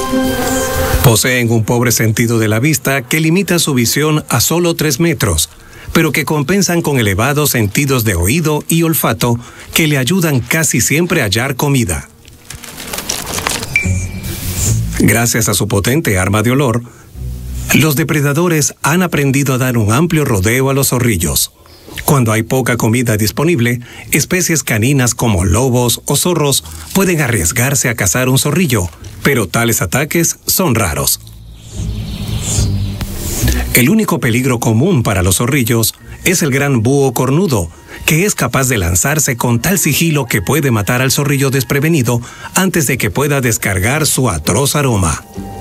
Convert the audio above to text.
Poseen un pobre sentido de la vista que limita su visión a solo 3 metros, pero que compensan con elevados sentidos de oído y olfato que le ayudan casi siempre a hallar comida. Gracias a su potente arma de olor, los depredadores han aprendido a dar un amplio rodeo a los zorrillos. Cuando hay poca comida disponible, especies caninas como lobos o zorros pueden arriesgarse a cazar un zorrillo, pero tales ataques son raros. El único peligro común para los zorrillos es el gran búho cornudo, que es capaz de lanzarse con tal sigilo que puede matar al zorrillo desprevenido antes de que pueda descargar su atroz aroma.